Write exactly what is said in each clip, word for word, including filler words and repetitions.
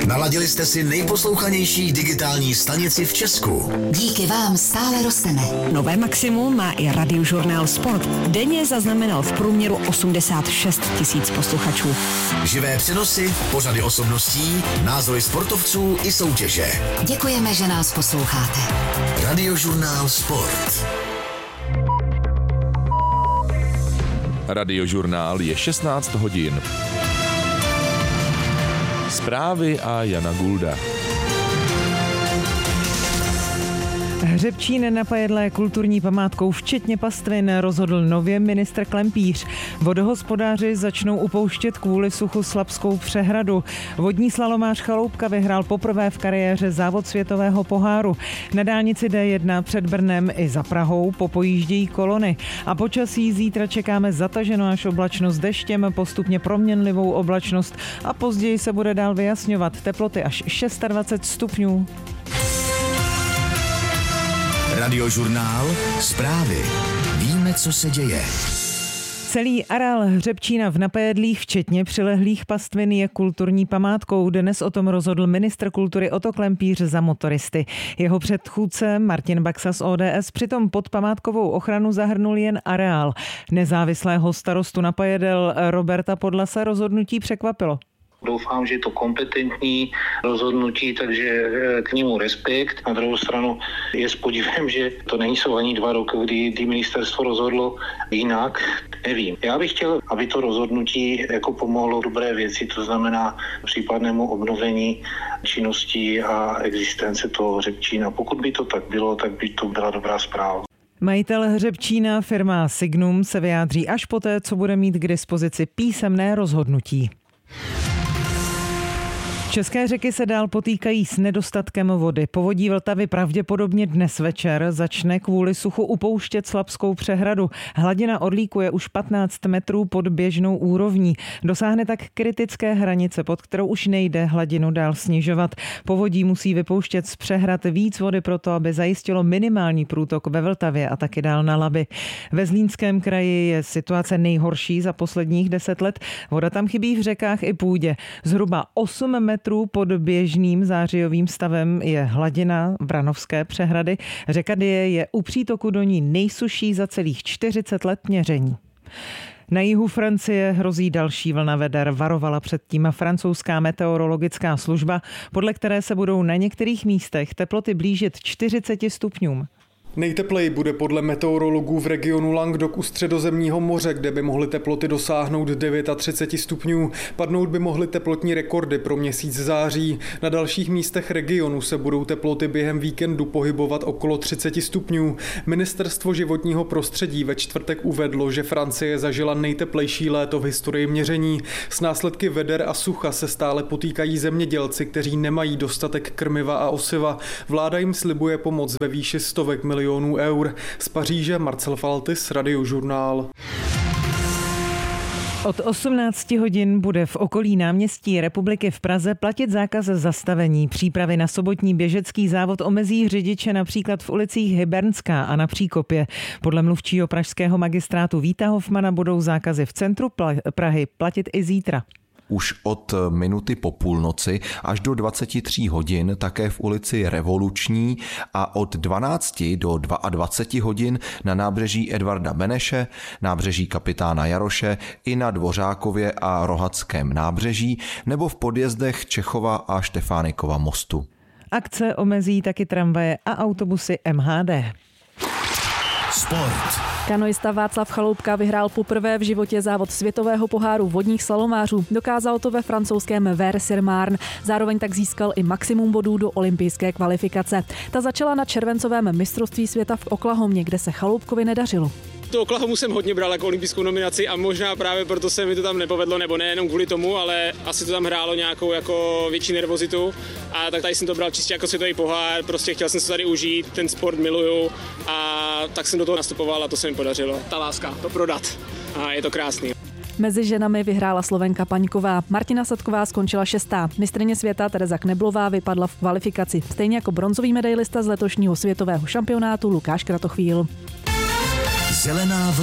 Naladili jste si nejposlouchanější digitální stanici v Česku. Díky vám stále rosteme. Nové maximum má i Radiožurnál Sport. Denně zaznamenal v průměru osmdesát šest tisíc posluchačů. Živé přenosy, pořady osobností, názory sportovců i soutěže. Děkujeme, že nás posloucháte. Radiožurnál Sport. Radiožurnál je šestnáct hodin. Zprávy a Jana Gulda. Hřebčín na Pajedle je kulturní památkou včetně pastvin, rozhodl nově ministr Klempíř. Vodohospodáři začnou upouštět kvůli suchu Slapskou přehradu. Vodní slalomář Chaloupka vyhrál poprvé v kariéře závod světového poháru. Na dálnici D jedna před Brnem i za Prahou popojíždějí kolony. A počasí zítra čekáme zataženou až oblačnost deštěm, postupně proměnlivou oblačnost a později se bude dál vyjasňovat. Teploty až dvacet šest stupňů. Radiožurnál Zprávy. Víme, co se děje. Celý areál Hřebčína v Napajedlích, včetně přilehlých pastvin, je kulturní památkou. Dnes o tom rozhodl ministr kultury Otto Klempíř za motoristy. Jeho předchůdce Martin Baxa z O D S přitom pod památkovou ochranu zahrnul jen areál. Nezávislého starostu Napajedel Roberta Podlase rozhodnutí překvapilo. Doufám, že je to kompetentní rozhodnutí, takže k němu respekt. Na druhou stranu je s podivem, že to nejsou ani dva roky, kdy, kdy ministerstvo rozhodlo jinak. Nevím. Já bych chtěl, aby to rozhodnutí jako pomohlo dobré věci, to znamená případnému obnovení činností a existence toho Hřebčína. Pokud by to tak bylo, tak by to byla dobrá zpráva. Majitel Hřebčína, firma Signum, se vyjádří až poté, co bude mít k dispozici písemné rozhodnutí. České řeky se dál potýkají s nedostatkem vody. Povodí Vltavy pravděpodobně dnes večer začne kvůli suchu upouštět Slapskou přehradu. Hladina Orlíku je už patnáct metrů pod běžnou úrovní. Dosáhne tak kritické hranice, pod kterou už nejde hladinu dál snižovat. Povodí musí vypouštět z přehrad víc vody proto, aby zajistilo minimální průtok ve Vltavě a taky dál na Labi. Ve Zlínském kraji je situace nejhorší za posledních deset let. Voda tam chybí v řekách i půdě. Zhruba osm metrů pod běžným zářijovým stavem je hladina Vranovské přehrady. Řeka Dyje je u přítoku do ní nejsušší za celých čtyřicet let měření. Na jihu Francie hrozí další vlna veder, varovala předtím francouzská meteorologická služba, podle které se budou na některých místech teploty blížit čtyřiceti stupňům. Nejtepleji bude podle meteorologů v regionu Languedoc u Středozemního moře, kde by mohly teploty dosáhnout třicet devět stupňů. Padnout by mohly teplotní rekordy pro měsíc září. Na dalších místech regionu se budou teploty během víkendu pohybovat okolo třicet stupňů. Ministerstvo životního prostředí ve čtvrtek uvedlo, že Francie zažila nejteplejší léto v historii měření. S následky veder a sucha se stále potýkají zemědělci, kteří nemají dostatek krmiva a osiva. Vláda jim slibuje pomoc ve výši stovek milionů milionů eur. Z Paříže Marcel Faltis, Radiožurnál. Od osmnácti hodin bude v okolí náměstí Republiky v Praze platit zákaz zastavení. Přípravy na sobotní běžecký závod omezí řidiče například v ulicích Hybernská a na Příkopě. Podle mluvčího pražského magistrátu Víta Hofmana budou zákazy v centru Prahy platit i zítra. Už od minuty po půlnoci až do dvaceti tří hodin také v ulici Revoluční a od dvanácti do dvaceti dvou hodin na nábřeží Edvarda Beneše, nábřeží Kapitána Jaroše i na Dvořákově a Rohatském nábřeží nebo v podjezdech Čechova a Štefánikova mostu. Akce omezí taky tramvaje a autobusy M H D. Sport. Kanoista Václav Chaloupka vyhrál poprvé v životě závod světového poháru vodních slalomářů. Dokázal to ve francouzském Vers-sur-Marne. Zároveň tak získal i maximum bodů do olympijské kvalifikace. Ta začala na červencovém mistrovství světa v Oklahomě, kde se Chaloupkovi nedařilo. Tu Oklahomu jsem hodně bral jako olympijskou nominaci a možná právě proto se mi to tam nepovedlo, nebo nejenom kvůli tomu, ale asi to tam hrálo nějakou jako větší nervozitu. A tak tady jsem to bral čistě jako světový pohár, prostě chtěl jsem se tady užít, ten sport miluju a tak jsem do toho nastupoval a to se mi podařilo. Ta láska, to prodat a je to krásný. Mezi ženami vyhrála Slovenka Paňková. Martina Sadková skončila šestá. Mistryně světa Tereza Kneblová vypadla v kvalifikaci. Stejně jako bronzový medailista z letošního světového šampionátu Lukáš Kratochvíl. Zelená vlna.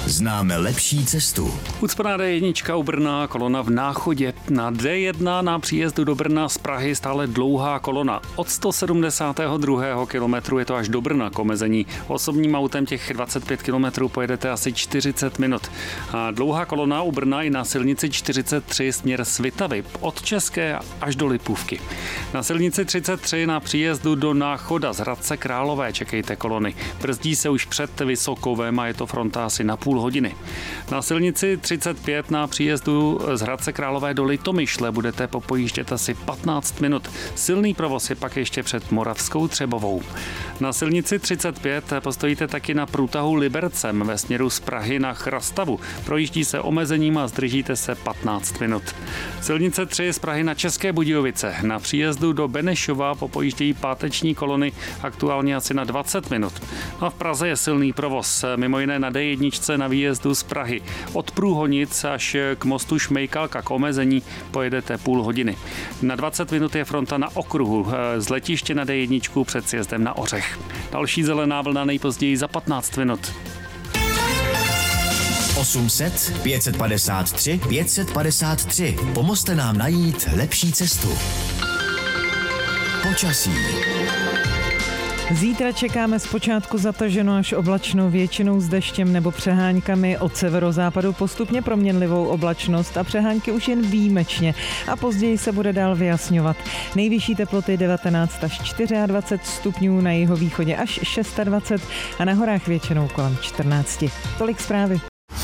známe lepší cestu. Ucpaná D jedna u Brna, kolona v Náchodě. Na D jedna na příjezdu do Brna z Prahy stále dlouhá kolona. Od sto sedmdesátého druhého kilometru je to až do Brna k omezení. Osobním autem těch dvacet pět kilometrů pojedete asi čtyřicet minut. A dlouhá kolona u Brna i na silnici čtyřicet tři směr Svitavy od České až do Lipůvky. Na silnici třicet tři na příjezdu do Náchoda z Hradce Králové čekejte kolony. Brzdí se už před Vysokovem a je to fronta asi na půl hodiny. Na silnici třicet pět na příjezdu z Hradce Králové do Litomyšle budete popojíždět asi patnáct minut. Silný provoz je pak ještě před Moravskou Třebovou. Na silnici třicet pět postojíte taky na průtahu Libercem ve směru z Prahy na Chrastavu. Projíždí se omezením a zdržíte se patnáct minut. Silnice tři z Prahy na České Budějovice. Na příjezdu do Benešova popojíždějí páteční kolony aktuálně asi na dvacet minut. No a v Praze je silný provoz, mimo jiné na D jedna na výjezdu z Prahy. Od Průhonic až k mostu Šmejkalka k omezení pojedete půl hodiny. Na dvacet minut je fronta na okruhu z letiště na D jedna před sjezdem na Ořech. Další zelená vlna nejpozději za patnáct minut. osm set pět set padesát tři pět set padesát tři. Pomozte nám najít lepší cestu. Počasí. Zítra čekáme zpočátku zataženo až oblačnou, většinou s deštěm nebo přeháňkami, od severozápadu postupně proměnlivou oblačnost a přehánky už jen výjimečně a později se bude dál vyjasňovat. Nejvyšší teploty devatenáct až dvacet čtyři stupňů, na jihovýchodě až dvacet šest a na horách většinou kolem čtrnáct. Tolik zprávy.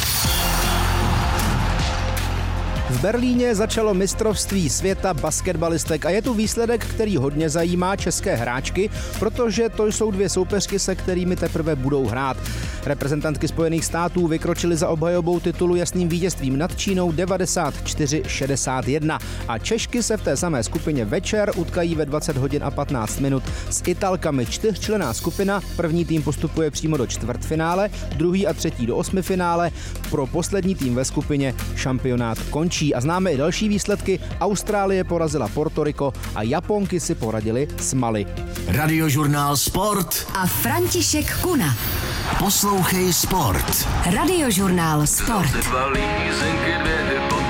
V Berlíně začalo mistrovství světa basketbalistek a je tu výsledek, který hodně zajímá české hráčky, protože to jsou dvě soupeřky, se kterými teprve budou hrát. Reprezentantky Spojených států vykročily za obhajobou titulu jasným vítězstvím nad Čínou devadesát čtyři šedesát jedna a Češky se v té samé skupině večer utkají ve dvacet hodin a patnáct minut s Italkami. Čtyřčlenná skupina, první tým postupuje přímo do čtvrtfinále, druhý a třetí do osmifinále. Pro poslední tým ve skupině šampionát končí. A známe i další výsledky. Austrálie porazila Portoriko a Japonky si poradili s Mali. Radiožurnál Sport a František Kuna. Poslouchej Sport. Radiožurnál Sport.